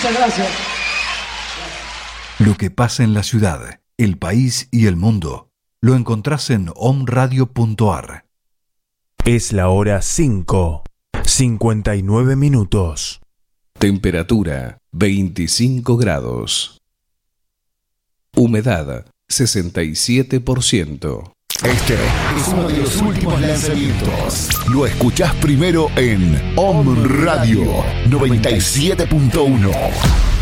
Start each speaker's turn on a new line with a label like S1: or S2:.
S1: Muchas gracias.
S2: Lo que pasa en la ciudad, el país y el mundo lo encontrás en omradio.ar.
S3: Es la hora 5:59 minutos.
S4: Temperatura 25 grados. Humedad 67%.
S5: Este es uno de los últimos lanzamientos. Lo escuchás primero en Om Radio 97.1.